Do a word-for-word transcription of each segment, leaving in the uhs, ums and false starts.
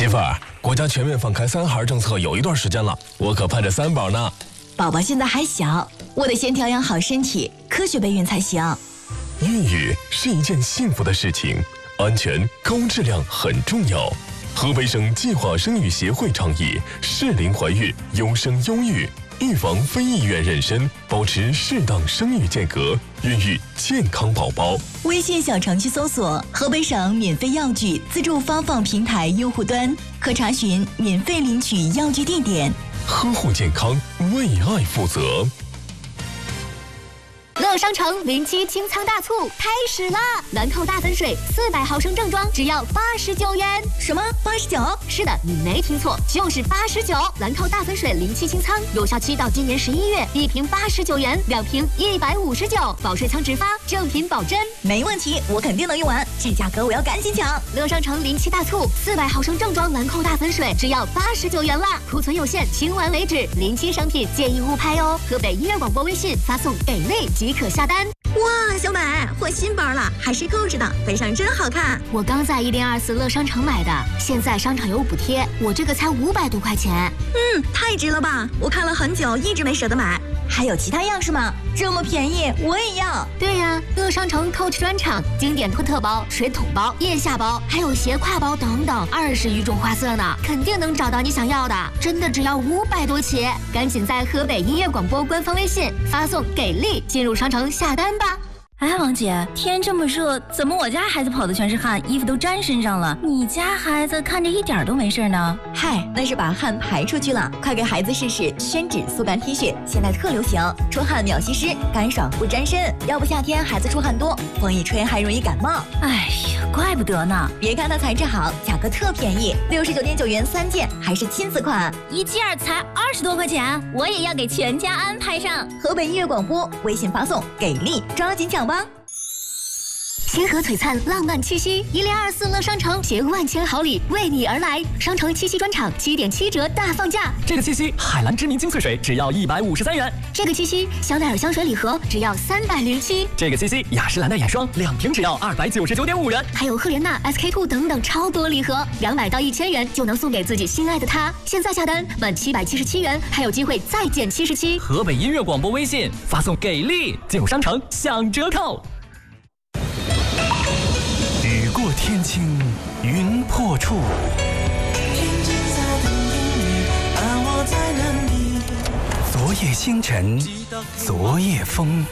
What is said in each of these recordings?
媳妇儿，国家全面放开三孩政策有一段时间了，我可盼着三宝呢。 宝宝现在还小，我得先调养好身体，科学备孕才行。 孕育是一件幸福的事情，安全高质量很重要。河北省计划生育协会倡议适龄怀孕，优生优育，预防非意愿妊娠，保持适当生育间隔，孕育健康宝宝。 微信小程序搜索河北省免费药具自助发放平台用户端，可查询免费领取药具地点。 呵护健康，为爱负责。 乐商城零七清仓大促开始啦！兰蔻大粉水四百毫升正装只要八十九元。 什么？八十九？ 是的，你没听错，就是八十九。兰蔻大粉水零七清仓有效期到今年十一月，一瓶八十九元，两瓶一百五十九，保水仓直发，正品保真。 没问题，我肯定能用完，这价格我要赶紧抢。 乐商城零七大促，四百毫升正装兰蔻大粉水只要八十九元啦，库存有限，清完为止。零七商品建议勿拍哦。河北音乐广播微信发送给力即可下单。 哇，小买换新包了，还是购置的，背上真好看。 我刚在一零二四乐商城买的，现在商场有补贴，我这个才五百多块钱。 嗯，太值了吧！我看了很久，一直没舍得买。还有其他样式吗？这么便宜，我也要。 对呀、啊，乐商城 Coach 专场，经典托特包、水桶包、腋下包，还有斜挎包等等，二十余种花色呢，肯定能找到你想要的。真的只要五百多起，赶紧在河北音乐广播官方微信发送“给力”进入商城下单吧。 哎，王姐，天这么热，怎么我家孩子跑的全是汗，衣服都沾身上了？你家孩子看着一点都没事呢。 嗨，那是把汗排出去了。快给孩子试试宣纸速干 T 恤，现在特流行，出汗秒吸湿，干爽不沾身。要不夏天孩子出汗多，风一吹还容易感冒。 哎呀，怪不得呢。 别看它材质好，价格特便宜，六十九点九元三件，还是亲子款， 一件才二十多块钱，我也要给全家安排上。 河北音乐广播微信发送给力，抓紧抢吧。 星河璀璨，浪漫七夕，一零二四乐商城携万千好礼为你而来。商城七夕专场七点七折大放价。 这个七夕，海蓝知名精粹水只要一百五十三元。 这个七夕，香奈儿香水礼盒只要三百零七。 这个七夕，雅诗兰黛眼霜两瓶只要二百九十九点五元。 还有赫莲娜、S K two 等等超多礼盒，两百到一千元就能送给自己心爱的他。现在下单满七百七十七元，还有机会再减七十七。 河北音乐广播微信发送给力进入商城享折扣。 雨过天晴云破处，昨夜星辰昨夜风，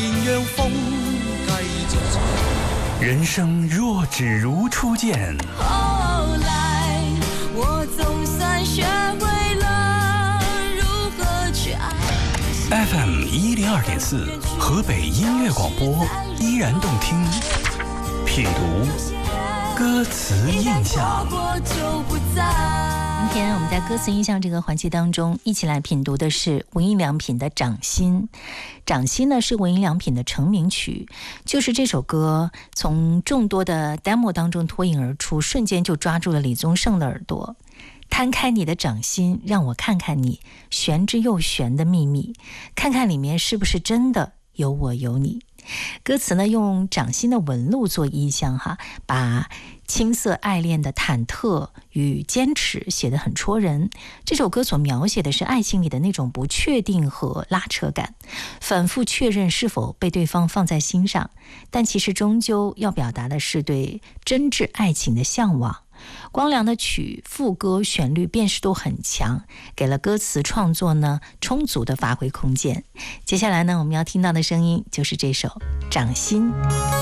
人生若只如初见。 后来我总算学会了如何去爱。 F M 一零二点四，河北音乐广播，依然动听。品读歌词印象。 今天我们在歌词印象这个环节当中，一起来品读的是无印良品的《掌心》。《掌心》呢是无印良品的成名曲，就是这首歌从众多的 demo 当中脱颖而出，瞬间就抓住了李宗盛的耳朵。摊开你的掌心，让我看看你玄之又玄的秘密，看看里面是不是真的有我有你。歌词呢用掌心的纹路做意象哈，把青涩爱恋的忐忑与坚持写得很戳人。这首歌所描写的是爱情里的那种不确定和拉扯感，反复确认是否被对方放在心上，但其实终究要表达的是对真挚爱情的向往。光良的曲、副歌、旋律辨识度很强，给了歌词创作呢充足的发挥空间。接下来呢，我们要听到的声音就是这首《掌心》。